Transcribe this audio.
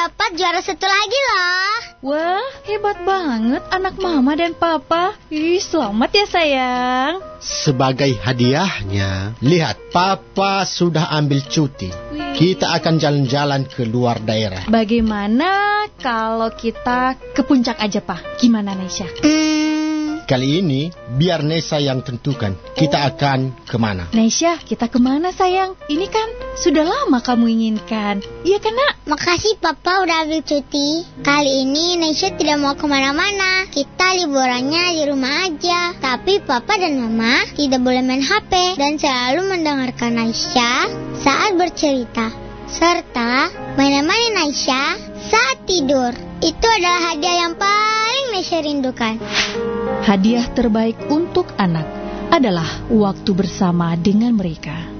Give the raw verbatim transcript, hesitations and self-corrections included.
dapat juara satu lagi loh. Wah, hebat banget anak mama dan papa. Ih, selamat ya sayang. Sebagai hadiahnya, lihat, papa sudah ambil cuti. Wih. Kita akan jalan-jalan ke luar daerah. Bagaimana kalau kita ke puncak aja, Pak? Gimana, Nesya? Hmm, Kali ini, biar Nesa yang tentukan kita akan kemana. Nesya, kita kemana sayang? Ini kan sudah lama kamu inginkan. Iya kan, Nak? makasih Papa udah ambil cuti. Kali ini Nesya tidak mau kemana-mana. Kita liburannya di rumah aja. Tapi Papa dan Mama tidak boleh main H P dan selalu mendengarkan Nesya saat bercerita, serta menemani Nesya saat tidur. Itu adalah hadiah yang paling Nesya rindukan. Hadiah terbaik untuk anak adalah waktu bersama dengan mereka.